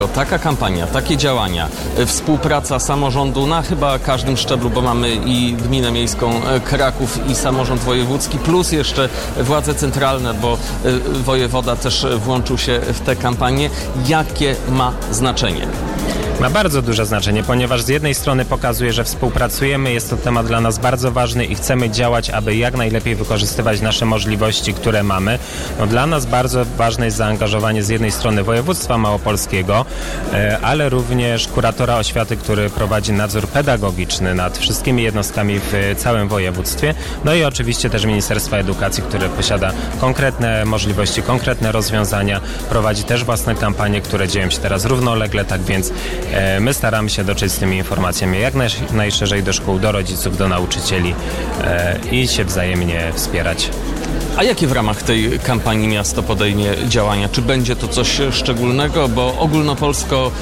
Taka kampania, takie działania, współpraca samorządu na chyba każdym szczeblu, bo mamy i Gminę Miejską Kraków i samorząd wojewódzki, plus jeszcze władze centralne, bo wojewoda też włączył się w tę kampanię. Jakie ma znaczenie? Ma bardzo duże znaczenie, ponieważ z jednej strony pokazuje, że współpracujemy, jest to temat dla nas bardzo ważny i chcemy działać, aby jak najlepiej wykorzystywać nasze możliwości, które mamy. Dla nas bardzo ważne jest zaangażowanie z jednej strony województwa małopolskiego, ale również kuratora oświaty, który prowadzi nadzór pedagogiczny nad wszystkimi jednostkami w całym województwie. No i oczywiście też Ministerstwa Edukacji, które posiada konkretne możliwości, konkretne rozwiązania, prowadzi też własne kampanie, które dzieją się teraz równolegle, tak więc my staramy się dotrzeć z tymi informacjami jak najszerzej do szkół, do rodziców, do nauczycieli i się wzajemnie wspierać. A jakie w ramach tej kampanii miasto podejmie działania? Czy będzie to coś szczególnego? Bo ogólnopolsko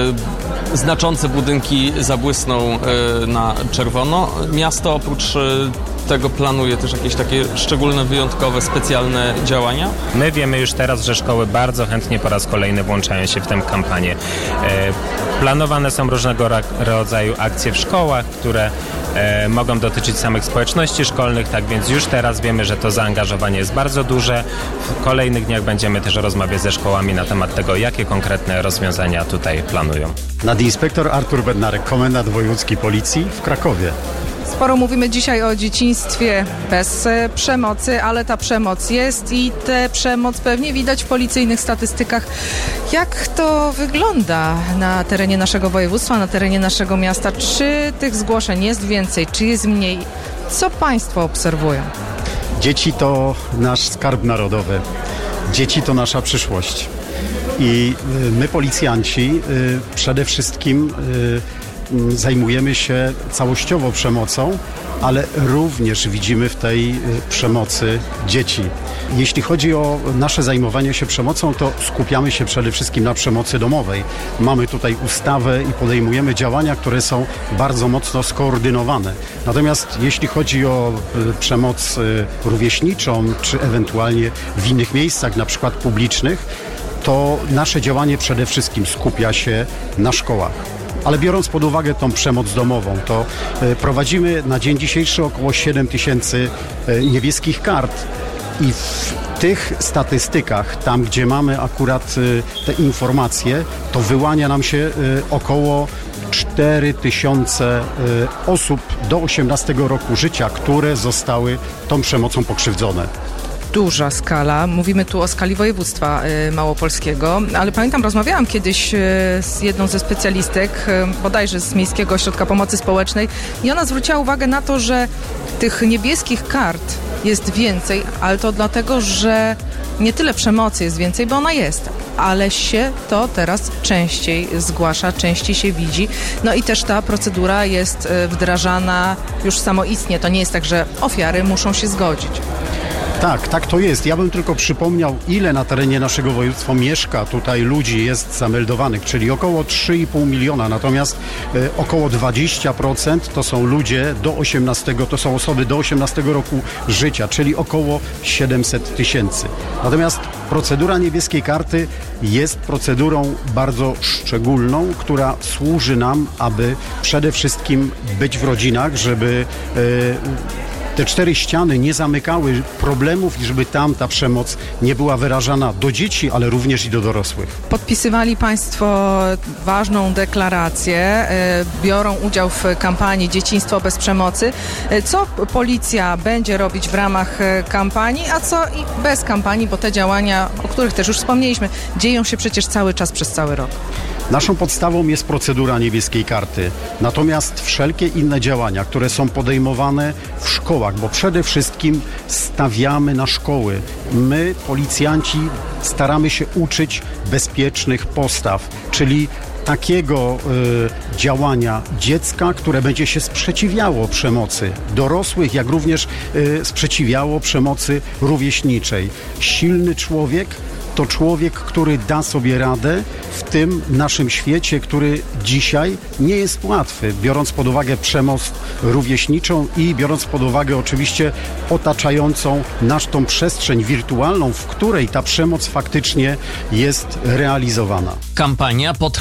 znaczące budynki zabłysną na czerwono. Miasto oprócz tego planuje też jakieś takie szczególne, wyjątkowe, specjalne działania? My wiemy już teraz, że szkoły bardzo chętnie po raz kolejny włączają się w tę kampanię. Planowane są różnego rodzaju akcje w szkołach, które mogą dotyczyć samych społeczności szkolnych, tak więc już teraz wiemy, że to zaangażowanie jest bardzo duże. W kolejnych dniach będziemy też rozmawiać ze szkołami na temat tego, jakie konkretne rozwiązania tutaj planują. Nadinspektor Artur Bednarek, komendant wojewódzki Policji w Krakowie. Sporo mówimy dzisiaj o dzieciństwie bez przemocy, ale ta przemoc jest i tę przemoc pewnie widać w policyjnych statystykach. Jak to wygląda na terenie naszego województwa, na terenie naszego miasta? Czy tych zgłoszeń jest więcej, czy jest mniej? Co Państwo obserwują? Dzieci to nasz skarb narodowy. Dzieci to nasza przyszłość. I my, policjanci, przede wszystkim zajmujemy się całościowo przemocą, ale również widzimy w tej przemocy dzieci. Jeśli chodzi o nasze zajmowanie się przemocą, to skupiamy się przede wszystkim na przemocy domowej. Mamy tutaj ustawę i podejmujemy działania, które są bardzo mocno skoordynowane. Natomiast jeśli chodzi o przemoc rówieśniczą, czy ewentualnie w innych miejscach, na przykład publicznych, to nasze działanie przede wszystkim skupia się na szkołach. Ale biorąc pod uwagę tą przemoc domową, to prowadzimy na dzień dzisiejszy około 7 tysięcy niebieskich kart i w tych statystykach, tam gdzie mamy akurat te informacje, to wyłania nam się około 4 tysiące osób do 18 roku życia, które zostały tą przemocą pokrzywdzone. Duża skala. Mówimy tu o skali województwa małopolskiego, ale pamiętam, rozmawiałam kiedyś z jedną ze specjalistek, bodajże z Miejskiego Ośrodka Pomocy Społecznej i ona zwróciła uwagę na to, że tych niebieskich kart jest więcej, ale to dlatego, że nie tyle przemocy jest więcej, bo ona jest, ale się to teraz częściej zgłasza, częściej się widzi. No i też ta procedura jest wdrażana już samoistnie. To nie jest tak, że ofiary muszą się zgodzić. Tak to jest. Ja bym tylko przypomniał, ile na terenie naszego województwa mieszka tutaj ludzi jest zameldowanych, czyli około 3,5 miliona, natomiast około 20% to są ludzie do 18, to są osoby do 18 roku życia, czyli około 700 tysięcy. Natomiast procedura niebieskiej karty jest procedurą bardzo szczególną, która służy nam, aby przede wszystkim być w rodzinach, żeby te 4 ściany nie zamykały problemów i żeby tam ta przemoc nie była wyrażana do dzieci, ale również i do dorosłych. Podpisywali Państwo ważną deklarację, biorą udział w kampanii Dzieciństwo bez przemocy. Co policja będzie robić w ramach kampanii, a co i bez kampanii, bo te działania, o których też już wspomnieliśmy, dzieją się przecież cały czas przez cały rok. Naszą podstawą jest procedura niebieskiej karty. Natomiast wszelkie inne działania, które są podejmowane w szkołach, bo przede wszystkim stawiamy na szkoły. My, policjanci, staramy się uczyć bezpiecznych postaw, czyli takiego działania dziecka, które będzie się sprzeciwiało przemocy dorosłych, jak również sprzeciwiało przemocy rówieśniczej. Silny człowiek to człowiek, który da sobie radę w tym naszym świecie, który dzisiaj nie jest łatwy, biorąc pod uwagę przemoc rówieśniczą i biorąc pod uwagę oczywiście otaczającą nas tą przestrzeń wirtualną, w której ta przemoc faktycznie jest realizowana. Kampania